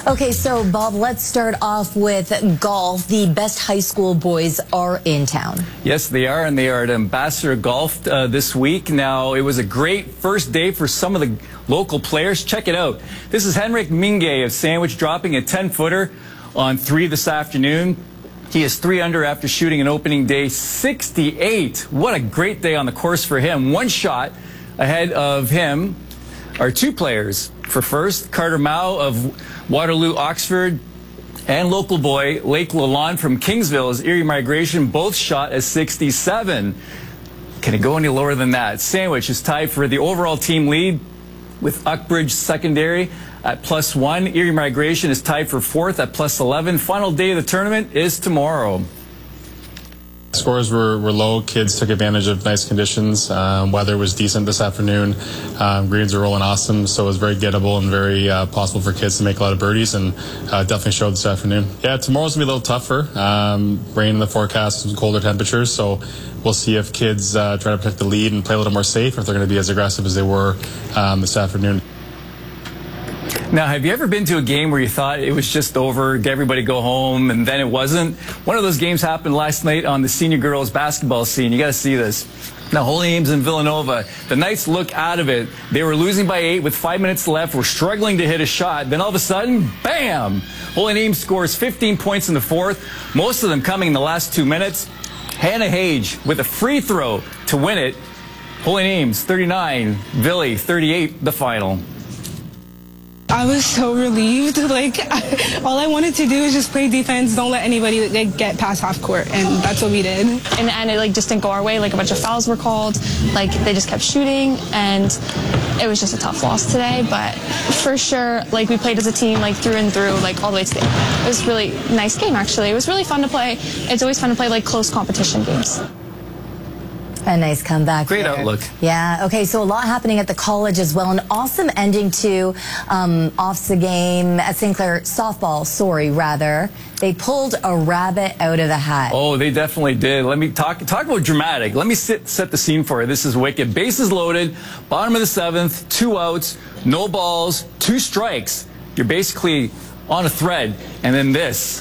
Okay, so Bob, let's start off with golf. The best high school boys are in town. Yes, they are, and they are at Ambassador Golf this week. Now, it was a great first day for some of the local players. Check it out. This is Henrik Minge of Sandwich dropping a 10-footer on 3 this afternoon. He is 3 under after shooting an opening day 68. What a great day on the course for him. One shot ahead of him are 2 players. For first, Carter Mao of Waterloo, Oxford, and local boy Lake Lalonde from Kingsville's Erie Migration, both shot a 67. Can it go any lower than that? Sandwich is tied for the overall team lead with Uckbridge Secondary at +1. Erie Migration is tied for 4th at +11. Final day of the tournament is tomorrow. Scores were low. Kids took advantage of nice conditions. Weather was decent this afternoon. Greens were rolling awesome, so it was very gettable and very possible for kids to make a lot of birdies, and definitely showed this afternoon. Yeah, tomorrow's going to be a little tougher. Rain in the forecast and colder temperatures, so we'll see if kids try to protect the lead and play a little more safe, or if they're going to be as aggressive as they were this afternoon. Now, have you ever been to a game where you thought it was just over, everybody go home, and then it wasn't? One of those games happened last night on the senior girls basketball scene. You got to see this. Now, Holy Ames and Villanova, the Knights look out of it. They were losing by 8 with 5 minutes left, were struggling to hit a shot. Then all of a sudden, bam! Holy Ames scores 15 points in the 4th, most of them coming in the last 2 minutes. Hannah Hage with a free throw to win it. Holy Ames 39, Villy 38, the final. I was so relieved. All I wanted to do is just play defense, don't let anybody get past half court, and that's what we did. In the end, it just didn't go our way. A bunch of fouls were called. They just kept shooting, and it was just a tough loss today. But for sure, we played as a team, through and through, all the way to the end. It was a really nice game, actually. It was really fun to play. It's always fun to play close competition games. A nice comeback. Great there. outlook. Yeah. Okay, so a lot happening at the college as well. An awesome ending to OFSA game at St. Clair softball, rather. They pulled a rabbit out of the hat. Oh, they definitely did. Let me talk about dramatic. Let me set the scene for you. This is wicked. Bases loaded, bottom of the 7th, 2 outs, no balls, 2 strikes. You're basically on a thread, and then this.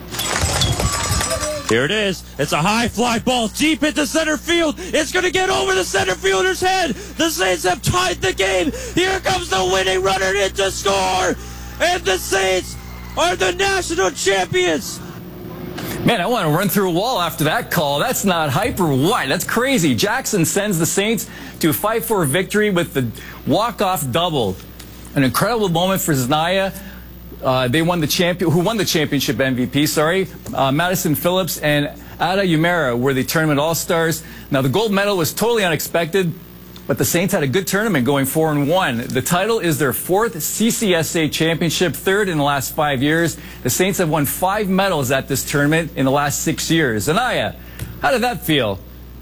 Here it is. It's a high fly ball deep into center field. It's going to get over the center fielder's head. The Saints have tied the game. Here comes the winning runner in to score. And the Saints are the national champions. Man, I want to run through a wall after that call. That's not hype or what? That's crazy. Jackson sends the Saints to a 5-4 victory with the walk-off double. An incredible moment for Znaya. They won the championship MVP, Madison Phillips and Ada Umera were the tournament all-stars. Now, the gold medal was totally unexpected, but the Saints had a good tournament going 4-1. The title is their 4th CCSA championship, 3rd in the last 5 years. The Saints have won 5 medals at this tournament in the last 6 years. Anaya, how did that feel?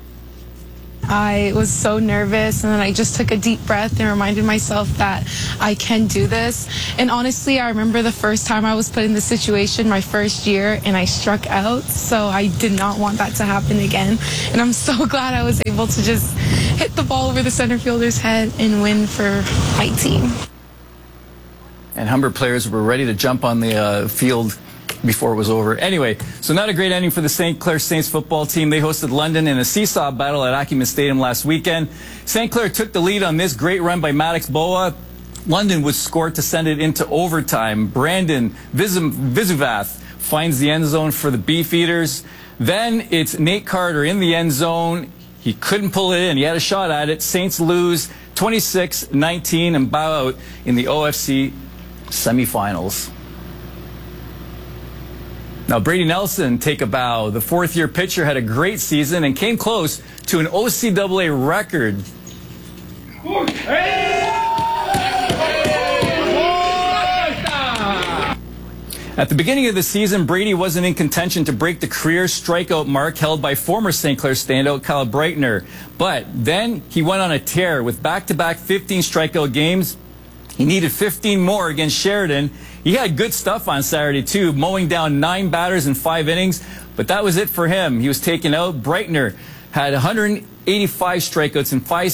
I was so nervous, and then I just took a deep breath and reminded myself that I can do this. And honestly, I remember the first time I was put in this situation, my first year, and I struck out, so I did not want that to happen again. And I'm so glad I was able to just hit the ball over the center fielder's head and win for my team. And Humber players were ready to jump on the field before it was over. Anyway, so not a great ending for the St. Clair Saints football team. They hosted London in a seesaw battle at Acumen Stadium last weekend. St. Clair took the lead on this great run by Maddox Boa. London would score to send it into overtime. Brandon Visuvath finds the end zone for the Beefeaters. Then it's Nate Carter in the end zone. He couldn't pull it in. He had a shot at it. Saints lose 26-19 and bow out in the OFC semifinals. Now, Brady Nelson take a bow. The 4th-year pitcher had a great season and came close to an OCAA record. At the beginning of the season, Brady wasn't in contention to break the career strikeout mark held by former St. Clair standout Kyle Breitner. But then he went on a tear with back-to-back 15 strikeout games. He needed 15 more against Sheridan. He had good stuff on Saturday, too, mowing down 9 batters in 5 innings. But that was it for him. He was taken out. Breitner had 185 strikeouts in 5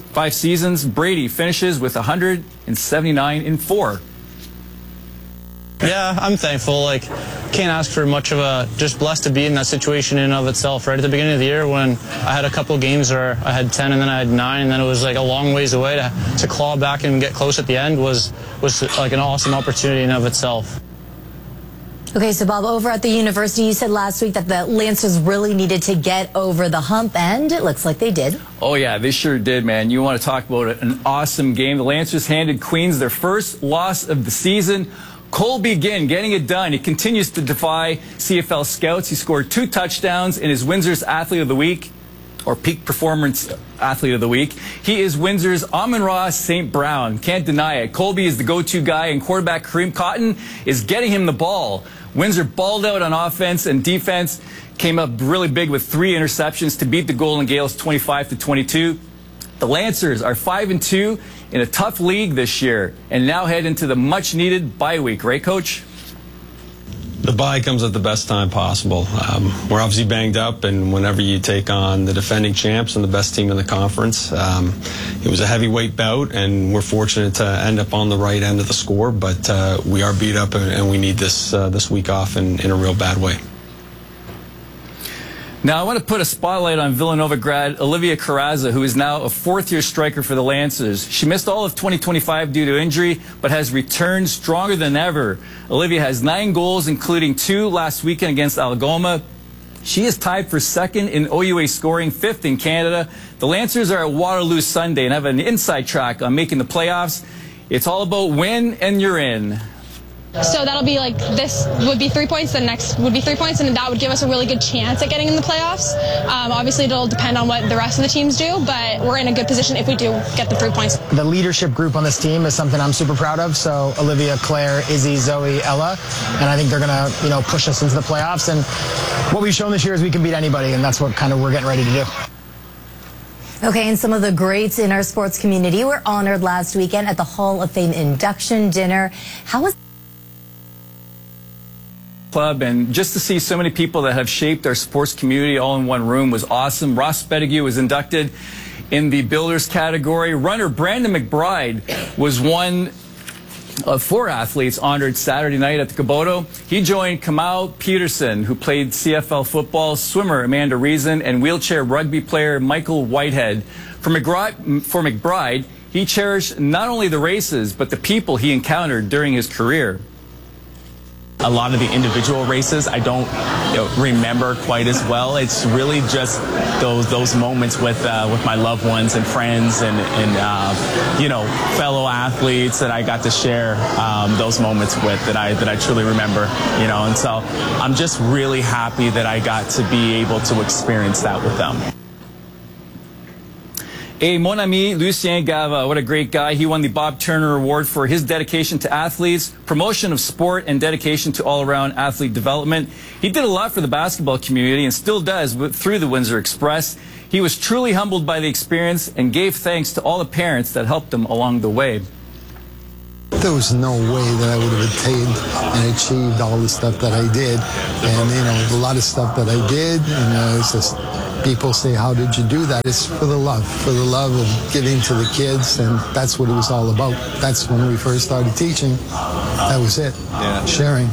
seasons. Brady finishes with 179 in 4. Yeah, I'm thankful. Like, can't ask for much of a, just blessed to be in that situation in and of itself. Right at the beginning of the year when I had a couple of games where I had 10 and then I had 9 and then it was like a long ways away to claw back and get close at the end was like an awesome opportunity in and of itself. Okay, so Bob, over at the university, you said last week that the Lancers really needed to get over the hump, and it looks like they did. Oh, yeah, they sure did, man. You want to talk about an awesome game. The Lancers handed Queens their first loss of the season. Colby Ginn getting it done. He continues to defy CFL scouts. He scored 2 touchdowns in his Windsor's Athlete of the Week, or Peak Performance Athlete of the Week. He is Windsor's Amon-Ra St. Brown. Can't deny it. Colby is the go-to guy, and quarterback Kareem Cotton is getting him the ball. Windsor balled out on offense and defense, came up really big with 3 interceptions to beat the Golden Gales 25-22. The Lancers are 5-2 in a tough league this year and now head into the much-needed bye week, right, Coach? The bye comes at the best time possible. We're obviously banged up, and whenever you take on the defending champs and the best team in the conference, it was a heavyweight bout, and we're fortunate to end up on the right end of the score, but we are beat up, and we need this week off in a real bad way. Now, I want to put a spotlight on Villanova grad Olivia Carrazza, who is now a 4th-year striker for the Lancers. She missed all of 2025 due to injury, but has returned stronger than ever. Olivia has 9 goals, including 2 last weekend against Algoma. She is tied for 2nd in OUA scoring, 5th in Canada. The Lancers are at Waterloo Sunday and have an inside track on making the playoffs. It's all about win and you're in. So that'll be like, this would be 3 points, the next would be 3 points, and that would give us a really good chance at getting in the playoffs. Obviously, it'll depend on what the rest of the teams do, but we're in a good position if we do get the 3 points. The leadership group on this team is something I'm super proud of. So Olivia, Claire, Izzy, Zoe, Ella, and I think they're going to, push us into the playoffs. And what we've shown this year is we can beat anybody, and that's what kind of we're getting ready to do. Okay, and some of the greats in our sports community were honored last weekend at the Hall of Fame induction dinner. How was club, and just to see so many people that have shaped our sports community all in one room was awesome. Ross Pettigrew was inducted in the builders category. Runner Brandon McBride was one of 4 athletes honored Saturday night at the Caboto. He joined Kamau Peterson, who played CFL football, swimmer Amanda Reason, and wheelchair rugby player Michael Whitehead. For McBride, he cherished not only the races, but the people he encountered during his career. A lot of the individual races I don't remember quite as well. It's really just those moments with my loved ones and friends and fellow athletes that I got to share those moments with that I truly remember. And so I'm just really happy that I got to be able to experience that with them. Hey, mon ami, Lucien Gava, what a great guy. He won the Bob Turner Award for his dedication to athletes, promotion of sport, and dedication to all-around athlete development. He did a lot for the basketball community and still does through the Windsor Express. He was truly humbled by the experience and gave thanks to all the parents that helped him along the way. There was no way that I would have attained and achieved all the stuff that I did. And, a lot of stuff that I did, it's just people say, how did you do that? It's for the love of giving to the kids, and that's what it was all about. That's when we first started teaching. That was it, sharing.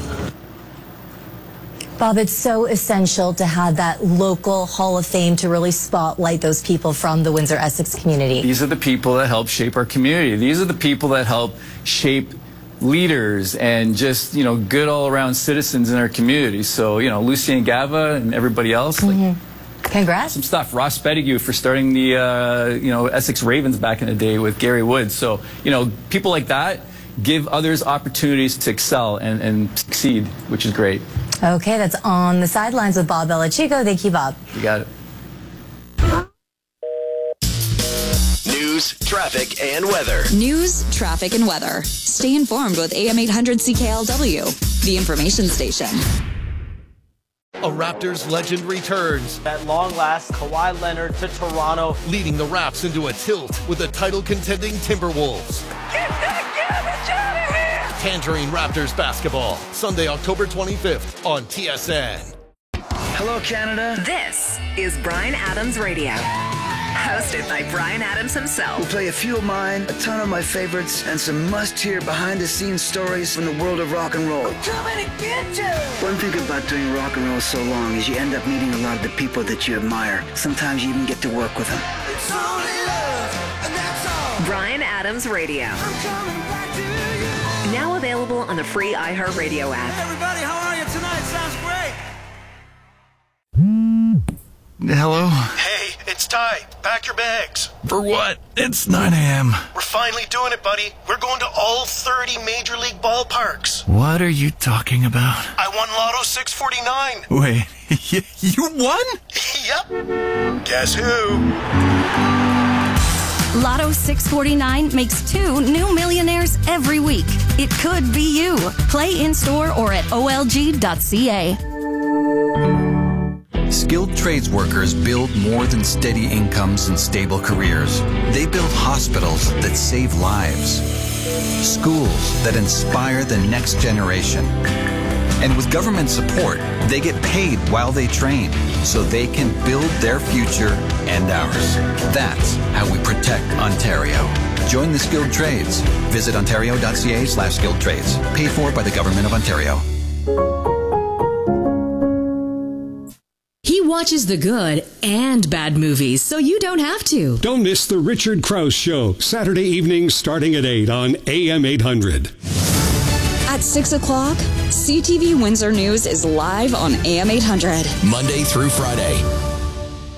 Bob, it's so essential to have that local Hall of Fame to really spotlight those people from the Windsor-Essex community. These are the people that help shape our community. These are the people that help shape leaders and just, good all-around citizens in our community. So, Lucien Gava and everybody else. Congrats. Some stuff. Ross Pettigrew for starting the, Essex Ravens back in the day with Gary Wood. So, people like that give others opportunities to excel and succeed, which is great. Okay, that's On the Sidelines with Bob Belichico. Thank you, Bob. You got it. News, traffic, and weather. News, traffic, and weather. Stay informed with AM 800 CKLW, the information station. A Raptors legend returns. At long last, Kawhi Leonard to Toronto, leading the Raps into a tilt with the title-contending Timberwolves. Get that garbage out of here! Tangerine Raptors basketball, Sunday, October 25th on TSN. Hello, Canada. This is Bryan Adams Radio. Hosted by Bryan Adams himself. We'll play a few of mine, a ton of my favorites, and some must-hear behind-the-scenes stories from the world of rock and roll. I'm coming to get you! One thing about doing rock and roll so long is you end up meeting a lot of the people that you admire. Sometimes you even get to work with them. It's only love, and that's all. Bryan Adams Radio. I'm coming back to you. Now available on the free iHeartRadio app. Hey everybody, how are you tonight? Sounds great. Hello? Hey, it's Ty. Pack your bags. For what? It's 9 a.m. We're finally doing it, buddy. We're going to all 30 Major League ballparks. What are you talking about? I won Lotto 649. Wait, you won? Yep. Guess who? Lotto 649 makes 2 new millionaires every week. It could be you. Play in-store or at olg.ca. Skilled trades workers build more than steady incomes and stable careers. They build hospitals that save lives, schools that inspire the next generation. And with government support, they get paid while they train so they can build their future and ours. That's how we protect Ontario. Join the skilled trades. Visit ontario.ca/skilled trades. Paid for by the Government of Ontario. He watches the good and bad movies, so you don't have to. Don't miss The Richard Krause Show, Saturday evenings starting at 8 on AM 800. At 6 o'clock, CTV Windsor News is live on AM 800. Monday through Friday.